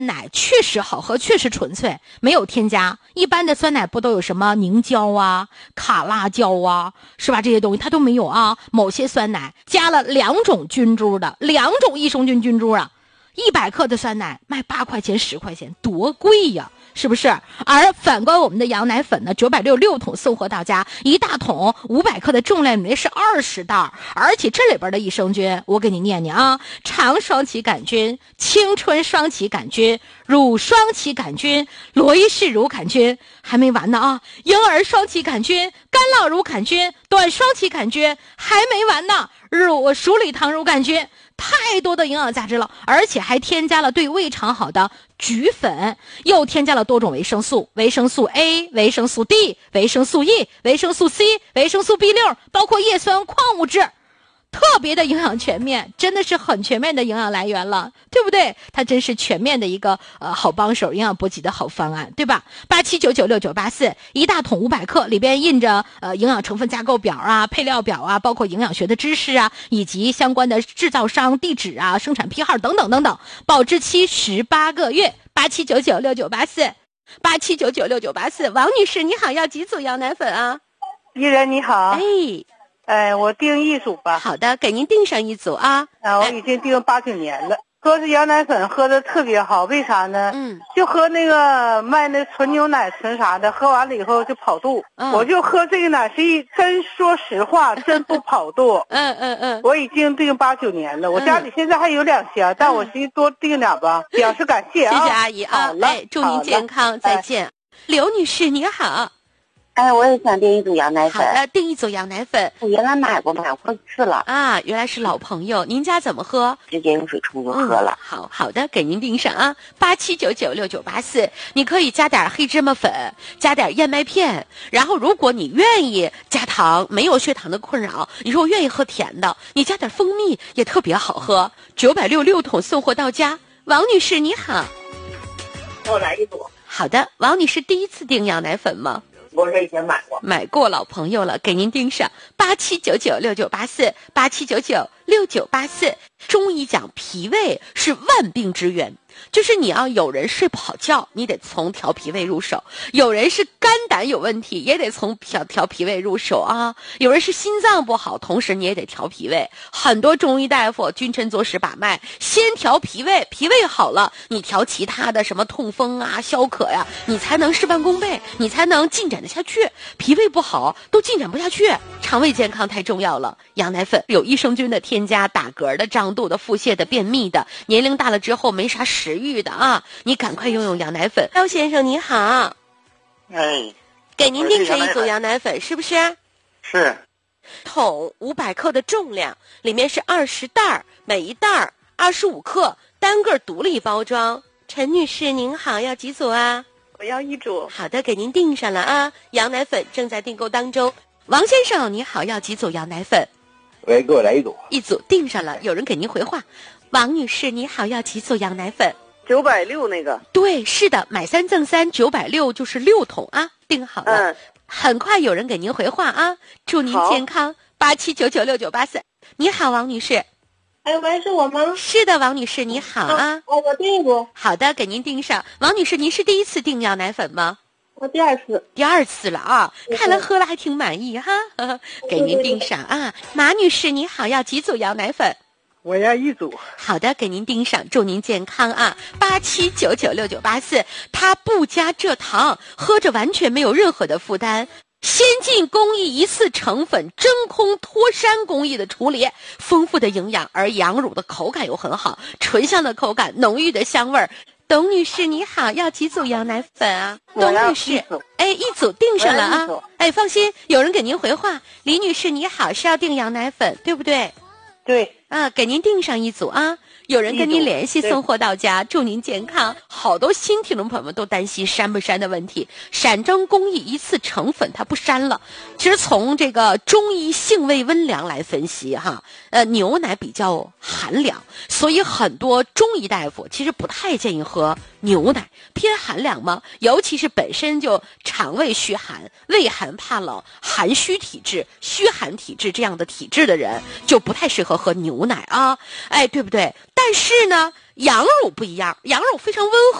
奶确实好喝，确实纯粹，没有添加。一般的酸奶不都有什么凝胶啊、卡辣椒啊，是吧？这些东西它都没有啊。某些酸奶加了2种菌株的，2种益生菌菌株啊，100克的酸奶卖8块钱、10块钱，多贵呀！是不是？而反观我们的羊奶粉呢，960桶送货到家，一大桶500克的重量里面是20袋，而且这里边的益生菌，我给你念念啊：肠双歧杆菌、青春双歧杆菌、乳双歧杆菌、罗伊氏乳杆菌，还没完呢啊！婴儿双歧杆菌、干酪乳杆菌、短双歧杆菌，还没完呢！鼠李糖乳杆菌。太多的营养价值了，而且还添加了对胃肠好的菊粉，又添加了多种维生素，维生素 A、维生素 D、维生素 E、维生素 C、维生素 B6， 包括叶酸、矿物质，特别的营养全面，真的是很全面的营养来源了，对不对？它真是全面的一个好帮手，营养补给的好方案，对吧？87996984一大桶500克，里边印着营养成分架构表啊、配料表啊，包括营养学的知识啊，以及相关的制造商地址啊、生产批号等等等等，保质期18个月。87996984王女士你好，要几组羊奶粉啊？ 依然你好。我订1组吧。 好的，给您订上1组啊。 我已经订8、9年了。喝这羊奶粉喝的特别好，为啥呢？就喝那个卖那纯牛奶纯啥的，喝完了以后就跑肚。我就喝这个奶真说实话，真不跑肚。我已经订8、9年了，我家里现在还有2箱，但我寻思多订2吧，表示感谢啊。 谢谢阿姨啊，祝您健康，再见。刘女士你好。 我也想订1组羊奶粉。 好的，订1组羊奶粉。 我原来买过1次了啊，原来是老朋友。您家怎么喝？ 直接用水冲就喝了。 好的，给您订上啊，87996984。你可以加点黑芝麻粉，加点燕麦片，然后如果你愿意加糖，没有血糖的困扰，你说我愿意喝甜的，你加点蜂蜜也特别好喝。966桶送货到家。王女士你好。 给我来1组。 好的，王女士第1次订羊奶粉吗？ 我是以前买过老朋友了，给您订上87996984，87996984。中医讲脾胃是万病之源，就是你要有人睡不好觉，你得从调脾胃入手；有人是肝胆有问题，也得从调脾胃入手啊；有人是心脏不好，同时你也得调脾胃。很多中医大夫君臣佐使把脉，先调脾胃，脾胃好了，你调其他的什么痛风啊、消渴呀，你才能事半功倍，你才能进展得下去。脾胃不好都进展不下去，肠胃健康太重要了。羊奶粉有益生菌的添加，打嗝的、胀肚的、腹泻的、便秘的，年龄大了之后没啥食欲的啊，你赶快用羊奶粉。廖先生你好。给您订上1组羊奶粉，是不是？ 是。 桶500克的重量，里面是20袋，每一袋25克，单个独立包装。陈女士您好，要几组啊？ 我要1组。 好的，给您订上了啊，羊奶粉正在订购当中。王先生你好，要几组羊奶粉？ 喂，给我来1组。 1组订上了，有人给您回话。王女士你好，要几组羊奶粉 ？960那个。 对，是的，买3赠3，960就是6桶啊，订好了。很快有人给您回话啊，祝您健康。87996984。你好，王女士。 喂，是我吗？ 是的，王女士你好啊。 我订1组。 好的，给您订上。王女士，您是第1次订羊奶粉吗？ 我第2次。 第2次了啊，看来喝了还挺满意哈。给您订上啊。马女士你好，要几组羊奶粉？ 我要1组。 好的，给您订上，祝您健康啊。87996984，它不加蔗糖，喝着完全没有任何的负担。先进工艺1次成粉真空脱山工艺的处理，丰富的营养，而羊乳的口感又很好，醇香的口感，浓郁的香味儿。董女士你好，要几组羊奶粉啊？董女士，1组订上了啊。放心，有人给您回话。李女士你好，是要订羊奶粉对不对？ 对啊，给您订上1组啊。有人跟您联系送货到家，祝您健康。好多新听众朋友们都担心膻不膻的问题，闪蒸工艺1次成粉它不膻了。其实从这个中医性味温凉来分析哈，牛奶比较寒凉，所以很多中医大夫其实不太建议喝牛奶，偏寒凉嘛，尤其是本身就肠胃虚寒、畏寒怕冷、寒虚体质、虚寒体质这样的体质的人，就不太适合喝牛奶啊，对不对？但是呢， 羊乳不一样，羊乳非常温和。